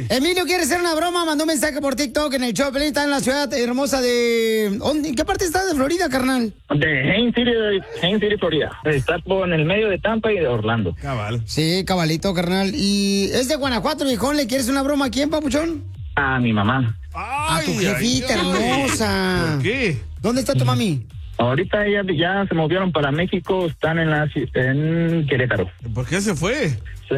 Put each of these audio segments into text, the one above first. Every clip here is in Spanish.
Emilio quiere hacer una broma, mandó un mensaje por TikTok en el show. Pelín está en la ciudad hermosa de... ¿En qué parte está de Florida, carnal? De Haines City, Florida. Está en el medio de Tampa y de Orlando. Cabal. Sí, cabalito, carnal. ¿Y es de Guanajuato, viejón? ¿Le quieres una broma a quién, papuchón? A mi mamá. A tu jefita hermosa. ¿Por qué? ¿Dónde está tu mami? Ahorita ya se movieron para México, están en Querétaro. ¿Por qué se fue?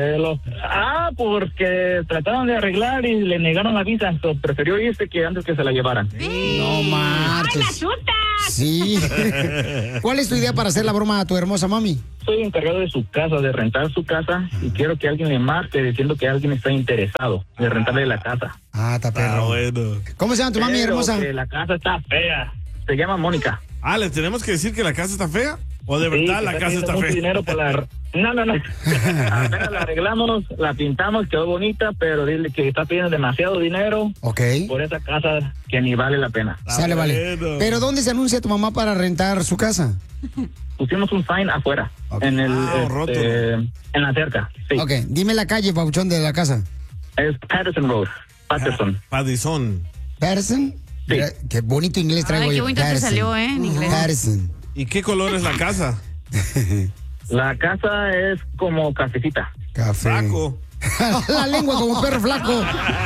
Porque trataron de arreglar y le negaron la visa. So, prefirió irse que antes que se la llevaran. No marches. ¡Ay, la chuta! Sí. ¿Cuál es tu idea para hacer la broma a tu hermosa mami? Soy encargado de su casa, de rentar su casa, y quiero que alguien le marque diciendo que alguien está interesado de rentarle la casa. Ah, está perro. Bueno. ¿Cómo se llama tu mami Pero hermosa? que la casa está fea. Se llama Mónica. ¿Les tenemos que decir que la casa está fea? ¿O de verdad Sí, la casa está mucho fea? dinero por la... No. Apenas la arreglamos, la pintamos, quedó bonita, pero dile que está pidiendo demasiado dinero por esa casa que ni vale la pena. Sale, vale. ¿Pero dónde se anuncia tu mamá para rentar su casa? Pusimos un sign afuera, en la cerca. Sí. Ok, dime la calle, pauchón, de la casa. Es Patterson Road. Patterson. Patterson. ¿Patterson? Sí. Mira, qué bonito inglés traigo. Ay, qué yo. bonito te Patterson. salió, en inglés. Patterson. ¿Y qué color es la casa? La casa es como cafecita. Café. Flaco. La lengua como perro flaco.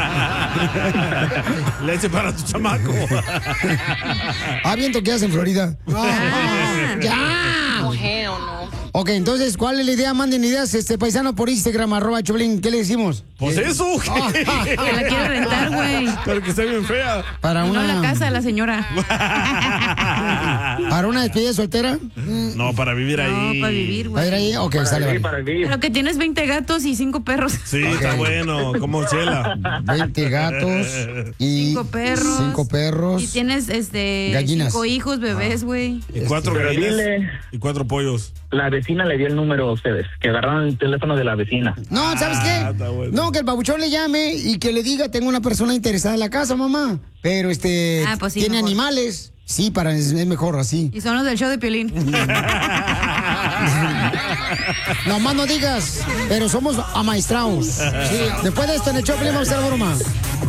Leche para tu chamaco. ¿Viento qué hace en Florida? ¡Ya! Mujer o no. Ok, entonces, ¿cuál es la idea? Manden ideas, paisano, por Instagram, @Choplin. ¿Qué le decimos? Pues eso. Que la quiere rentar, güey. Pero que está bien fea. Para No una... la casa de la señora. ¿Para una despedida soltera? No, para vivir ahí. No, para vivir, ¿Para ir güey. ahí? Ok, sale, vale. Para vivir. Pero que tienes 20 gatos y 5 perros. Sí, está bueno, como Chela. 20 gatos y 5 perros. 5 perros. Y tienes Gallinas. 5 hijos, bebés, güey. Y 4 Pero gallinas dile- y 4 pollos. La vecina le dio el número a ustedes, que agarraron el teléfono de la vecina. No, ¿sabes qué? está bueno. No, que el babuchón le llame y que le diga, tengo una persona interesada en la casa, mamá. Pero pues sí, tiene mejor. animales. Sí, es mejor así. Y son los del show de Piolín. No más no digas, pero somos amaestrados. Sí, después de esto en el show, vamos a hacer broma.